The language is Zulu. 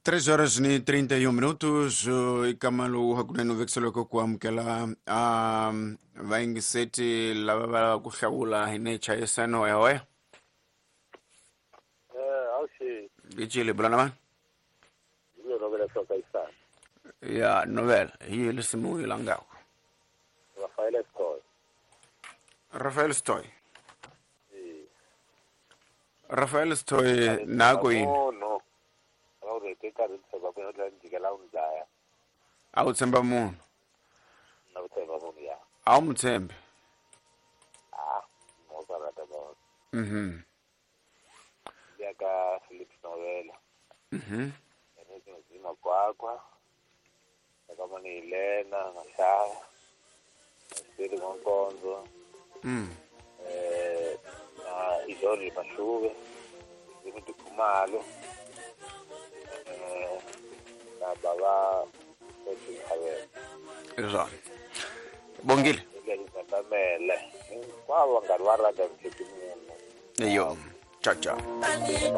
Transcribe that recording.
3 horas ni 31 minutos ikamalo hakunene uvekselweko kuamukela vaingiseti lava va kuhlawula hi nature yeseno yahoya Ausi, ichile bulana io novela soka isana. ya novel hiyo lisimu ilangako Raffaele Stoy. Rafael Stoy Sì. Rafael Stoy nako yini No. Allora che caro se va bene da diga la unzaya. awutsemba munhu Na utema munhu ya. awumtsembe Mo sala da ba. Ya ka Philip novela. Ene zima kwakwa. Kama ni Lena ngashaya. Sisi ngonkonzo. Na idoli mashuve. Zimuthi kumalo. Na baba sethi hawe. izona bongile Ngiyakuthemba kwaba ngalwara da mthetho munhu. eyo ciao ciao